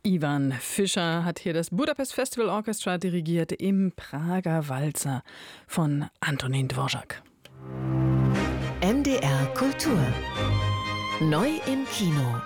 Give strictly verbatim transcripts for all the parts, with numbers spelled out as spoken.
Ivan Fischer hat hier das Budapest Festival Orchestra dirigiert im Prager Walzer von Antonín Dvořák. M D R Kultur. Neu im Kino.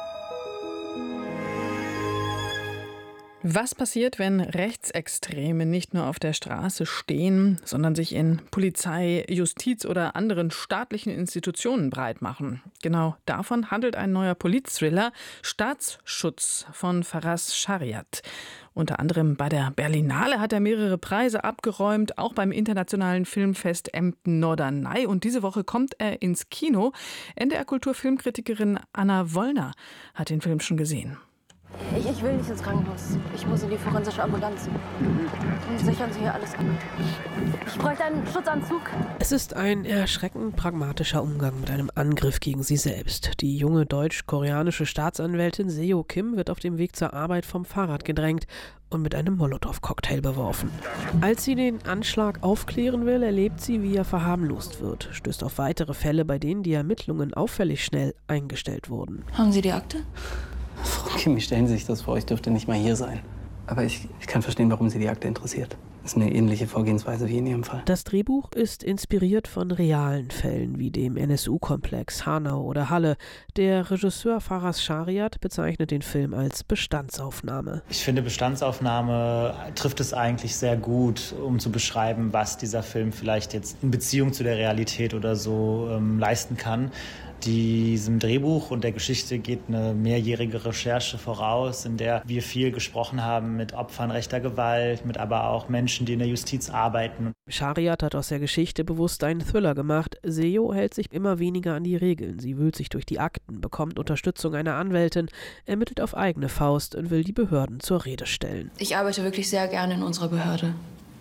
Was passiert, wenn Rechtsextreme nicht nur auf der Straße stehen, sondern sich in Polizei, Justiz oder anderen staatlichen Institutionen breit machen? Genau davon handelt ein neuer Politthriller Staatsschutz von Faraz Shariat. Unter anderem bei der Berlinale hat er mehrere Preise abgeräumt, auch beim internationalen Filmfest Emden-Norderney. Und diese Woche kommt er ins Kino. N D R-Kultur-Filmkritikerin Anna Wollner hat den Film schon gesehen. Ich, ich will nicht ins Krankenhaus. Ich muss in die forensische Ambulanz. Und sichern Sie hier alles ab. Ich bräuchte einen Schutzanzug. Es ist ein erschreckend pragmatischer Umgang mit einem Angriff gegen sie selbst. Die junge deutsch-koreanische Staatsanwältin Seo Kim wird auf dem Weg zur Arbeit vom Fahrrad gedrängt und mit einem Molotow-Cocktail beworfen. Als sie den Anschlag aufklären will, erlebt sie, wie er verharmlost wird, stößt auf weitere Fälle, bei denen die Ermittlungen auffällig schnell eingestellt wurden. Haben Sie die Akte? Frau Kim, wie stellen Sie sich das vor? Ich dürfte nicht mal hier sein. Aber ich, ich kann verstehen, warum Sie die Akte interessiert. Das ist eine ähnliche Vorgehensweise wie in Ihrem Fall. Das Drehbuch ist inspiriert von realen Fällen wie dem N S U-Komplex, Hanau oder Halle. Der Regisseur Faraz Shariat bezeichnet den Film als Bestandsaufnahme. Ich finde, Bestandsaufnahme trifft es eigentlich sehr gut, um zu beschreiben, was dieser Film vielleicht jetzt in Beziehung zu der Realität oder so ähm, leisten kann. Diesem Drehbuch und der Geschichte geht eine mehrjährige Recherche voraus, in der wir viel gesprochen haben mit Opfern rechter Gewalt, mit aber auch Menschen, die in der Justiz arbeiten. Shariat hat aus der Geschichte bewusst einen Thriller gemacht. Seo hält sich immer weniger an die Regeln. Sie wühlt sich durch die Akten, bekommt Unterstützung einer Anwältin, ermittelt auf eigene Faust und will die Behörden zur Rede stellen. Ich arbeite wirklich sehr gerne in unserer Behörde.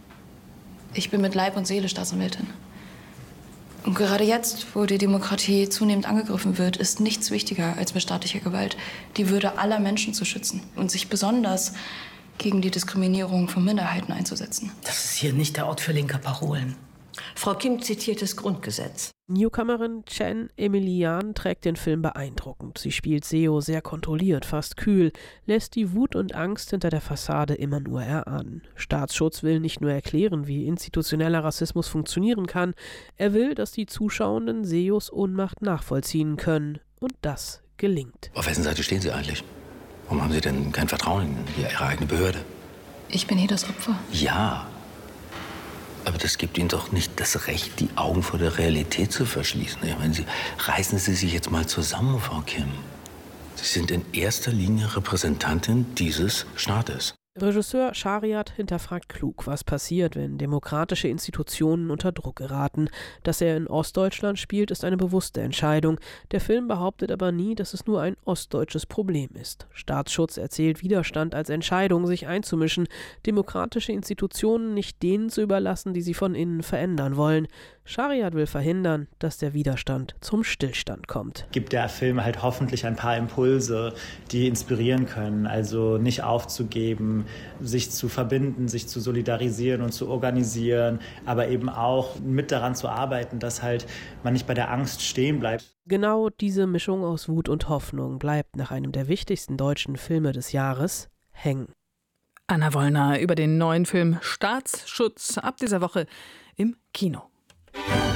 Ich bin mit Leib und Seele Staatsanwältin. Und gerade jetzt, wo die Demokratie zunehmend angegriffen wird, ist nichts wichtiger, als mit staatlicher Gewalt die Würde aller Menschen zu schützen und sich besonders gegen die Diskriminierung von Minderheiten einzusetzen. Das ist hier nicht der Ort für linke Parolen. Frau Kim zitiert das Grundgesetz. Newcomerin Chen Emilian trägt den Film beeindruckend. Sie spielt Seo sehr kontrolliert, fast kühl, lässt die Wut und Angst hinter der Fassade immer nur erahnen. Staatsschutz will nicht nur erklären, wie institutioneller Rassismus funktionieren kann, er will, dass die Zuschauenden Seos Ohnmacht nachvollziehen können. Und das gelingt. Auf wessen Seite stehen Sie eigentlich? Warum haben Sie denn kein Vertrauen in Ihre eigene Behörde? Ich bin hier das Opfer. Ja. Aber das gibt Ihnen doch nicht das Recht, die Augen vor der Realität zu verschließen. Ich meine, Sie, reißen Sie sich jetzt mal zusammen, Frau Kim. Sie sind in erster Linie Repräsentantin dieses Staates. Regisseur Shariat hinterfragt klug, was passiert, wenn demokratische Institutionen unter Druck geraten. Dass er in Ostdeutschland spielt, ist eine bewusste Entscheidung. Der Film behauptet aber nie, dass es nur ein ostdeutsches Problem ist. Staatsschutz erzählt Widerstand als Entscheidung, sich einzumischen, demokratische Institutionen nicht denen zu überlassen, die sie von innen verändern wollen. Shariat will verhindern, dass der Widerstand zum Stillstand kommt. Gibt der Film halt hoffentlich ein paar Impulse, die inspirieren können. Also nicht aufzugeben, sich zu verbinden, sich zu solidarisieren und zu organisieren, aber eben auch mit daran zu arbeiten, dass halt man nicht bei der Angst stehen bleibt. Genau diese Mischung aus Wut und Hoffnung bleibt nach einem der wichtigsten deutschen Filme des Jahres hängen. Anna Wollner über den neuen Film Staatsschutz ab dieser Woche im Kino.